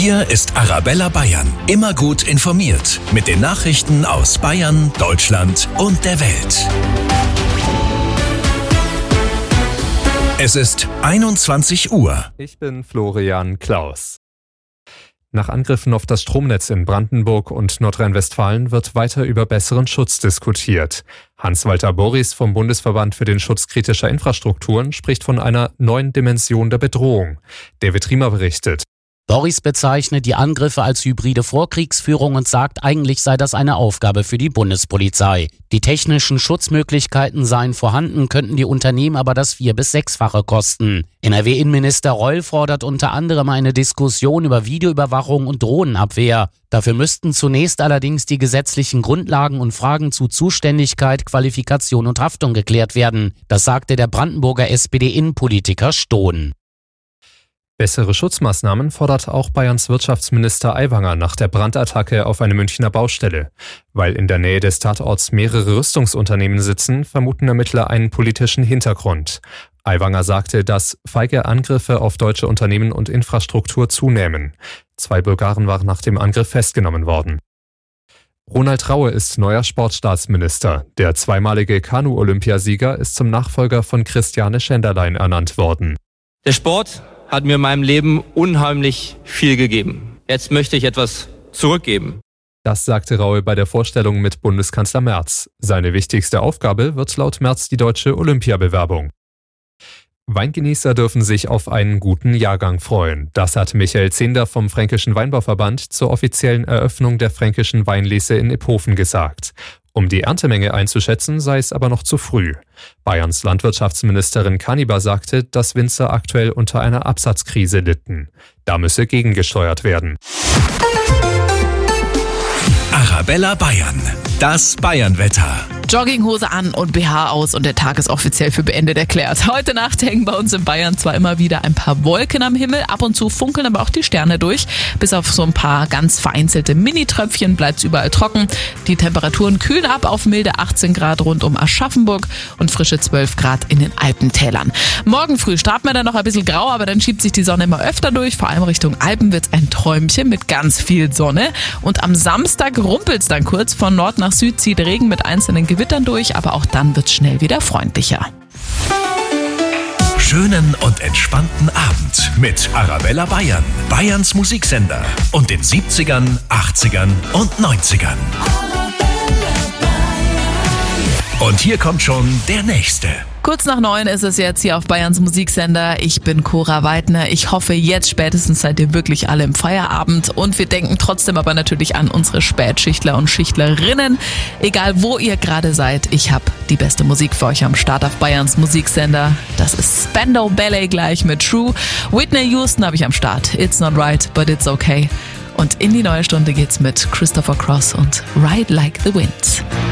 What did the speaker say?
Hier ist Arabella Bayern. Immer gut informiert mit den Nachrichten aus Bayern, Deutschland und der Welt. Es ist 21 Uhr. Ich bin Florian Klaus. Nach Angriffen auf das Stromnetz in Brandenburg und Nordrhein-Westfalen wird weiter über besseren Schutz diskutiert. Hans-Walter Borries vom Bundesverband für den Schutz kritischer Infrastrukturen spricht von einer neuen Dimension der Bedrohung. David Riemer berichtet. Borries bezeichnet die Angriffe als hybride Vorkriegsführung und sagt, eigentlich sei das eine Aufgabe für die Bundespolizei. Die technischen Schutzmöglichkeiten seien vorhanden, könnten die Unternehmen aber das 4- bis 6-fache kosten. NRW-Innenminister Reul fordert unter anderem eine Diskussion über Videoüberwachung und Drohnenabwehr. Dafür müssten zunächst allerdings die gesetzlichen Grundlagen und Fragen zu Zuständigkeit, Qualifikation und Haftung geklärt werden. Das sagte der Brandenburger SPD-Innenpolitiker Stohn. Bessere Schutzmaßnahmen fordert auch Bayerns Wirtschaftsminister Aiwanger nach der Brandattacke auf eine Münchner Baustelle. Weil in der Nähe des Tatorts mehrere Rüstungsunternehmen sitzen, vermuten Ermittler einen politischen Hintergrund. Aiwanger sagte, dass feige Angriffe auf deutsche Unternehmen und Infrastruktur zunehmen. 2 Bulgaren waren nach dem Angriff festgenommen worden. Ronald Raue ist neuer Sportstaatsminister. Der zweimalige Kanu-Olympiasieger ist zum Nachfolger von Christiane Schenderlein ernannt worden. Der Sport hat mir in meinem Leben unheimlich viel gegeben. Jetzt möchte ich etwas zurückgeben. Das sagte Raue bei der Vorstellung mit Bundeskanzler Merz. Seine wichtigste Aufgabe wird laut Merz die deutsche Olympiabewerbung. Weingießer dürfen sich auf einen guten Jahrgang freuen. Das hat Michael Zehnder vom Fränkischen Weinbauverband zur offiziellen Eröffnung der Fränkischen Weinlese in Iphofen gesagt. Um die Erntemenge einzuschätzen, sei es aber noch zu früh. Bayerns Landwirtschaftsministerin Kaniber sagte, dass Winzer aktuell unter einer Absatzkrise litten. Da müsse gegengesteuert werden. Arabella Bayern. Das Bayernwetter. Jogginghose an und BH aus und der Tag ist offiziell für beendet erklärt. Heute Nacht hängen bei uns in Bayern zwar immer wieder ein paar Wolken am Himmel, ab und zu funkeln aber auch die Sterne durch. Bis auf so ein paar ganz vereinzelte Mini-Tröpfchen bleibt es überall trocken. Die Temperaturen kühlen ab auf milde 18 Grad rund um Aschaffenburg und frische 12 Grad in den Alpentälern. Morgen früh starten wir dann noch ein bisschen grau, aber dann schiebt sich die Sonne immer öfter durch. Vor allem Richtung Alpen wird es ein Träumchen mit ganz viel Sonne. Und am Samstag rumpelt es dann kurz. Von Nord nach Süd zieht Regen mit einzelnen Gewittern durch, aber auch dann wird es schnell wieder freundlicher. Schönen und entspannten Abend mit Arabella Bayern, Bayerns Musiksender und den 70ern, 80ern und 90ern. Und hier kommt schon der nächste. Kurz nach 9 ist es jetzt hier auf Bayerns Musiksender. Ich bin Cora Weidner. Ich hoffe, jetzt spätestens seid ihr wirklich alle im Feierabend. Und wir denken trotzdem aber natürlich an unsere Spätschichtler und Schichtlerinnen. Egal wo ihr gerade seid, ich habe die beste Musik für euch am Start auf Bayerns Musiksender. Das ist Spandau Ballet gleich mit True. Whitney Houston habe ich am Start. It's not right, but it's okay. Und in die neue Stunde geht's mit Christopher Cross und Ride Like the Wind.